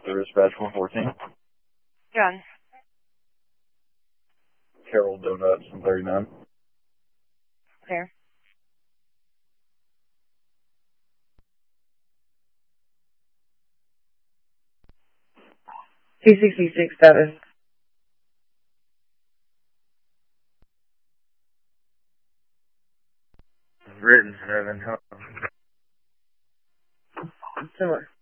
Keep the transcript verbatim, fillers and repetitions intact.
Service Badge one fourteen. John. Carol Donuts one thirty-nine. Clear. T sixty-six status. Written seven. Similar.